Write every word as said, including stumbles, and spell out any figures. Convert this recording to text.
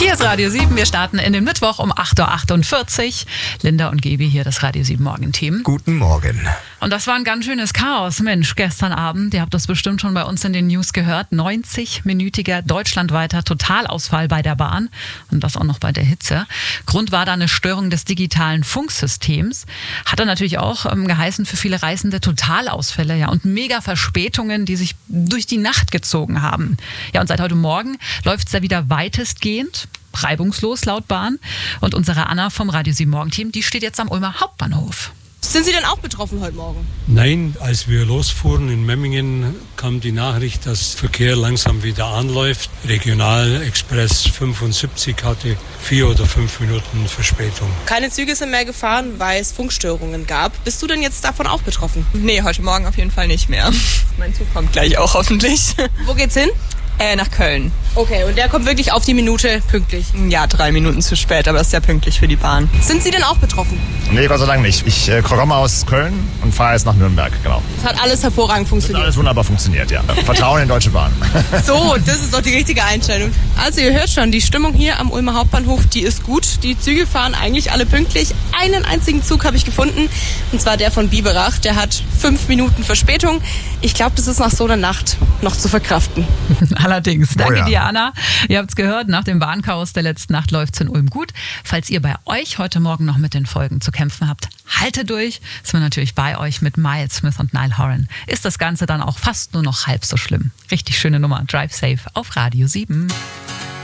Hier ist Radio sieben. Wir starten in den Mittwoch um acht Uhr achtundvierzig. Linda und Gebi hier, das Radio sieben Morgenteam. Guten Morgen. Und das war ein ganz schönes Chaos. Mensch, gestern Abend, ihr habt das bestimmt schon bei uns in den News gehört, neunzig-minütiger deutschlandweiter Totalausfall bei der Bahn. Und das auch noch bei der Hitze. Grund war da eine Störung des digitalen Funksystems. Hat dann natürlich auch ähm, geheißen für viele Reisende Totalausfälle, ja, und mega Verspätungen, die sich durch die Nacht gezogen haben. Ja, und seit heute Morgen läuft es da wieder weitestgehend reibungslos laut Bahn. Und unsere Anna vom Radio sieben Morgenteam, die steht jetzt am Ulmer Hauptbahnhof. Sind Sie denn auch betroffen heute Morgen? Nein, als wir losfuhren in Memmingen, kam die Nachricht, dass Verkehr langsam wieder anläuft. Regionalexpress fünfundsiebzig hatte vier oder fünf Minuten Verspätung. Keine Züge sind mehr gefahren, weil es Funkstörungen gab. Bist du denn jetzt davon auch betroffen? Nee, heute Morgen auf jeden Fall nicht mehr. Mein Zug kommt gleich auch hoffentlich. Wo geht's hin? Äh, nach Köln. Okay, und der kommt wirklich auf die Minute pünktlich? Ja, drei Minuten zu spät, aber das ist sehr pünktlich für die Bahn. Sind Sie denn auch betroffen? Nee, Gott sei Dank nicht. Ich äh, komme aus Köln und fahre jetzt nach Nürnberg, genau. Das hat alles hervorragend funktioniert. Das hat alles wunderbar funktioniert, ja. Vertrauen in Deutsche Bahn. So, das ist doch die richtige Einstellung. Also ihr hört schon, die Stimmung hier am Ulmer Hauptbahnhof, die ist gut. Die Züge fahren eigentlich alle pünktlich. Einen einzigen Zug habe ich gefunden, und zwar der von Biberach. Der hat fünf Minuten Verspätung. Ich glaube, das ist nach so einer Nacht noch zu verkraften. Allerdings. Danke, Oh ja. Diana. Ihr habt es gehört, nach dem Bahnchaos der letzten Nacht läuft es in Ulm gut. Falls ihr bei euch heute Morgen noch mit den Folgen zu kämpfen habt, haltet durch. Sind wir natürlich bei euch mit Miles Smith und Niall Horan. Ist das Ganze dann auch fast nur noch halb so schlimm. Richtig schöne Nummer. Drive Safe auf Radio sieben.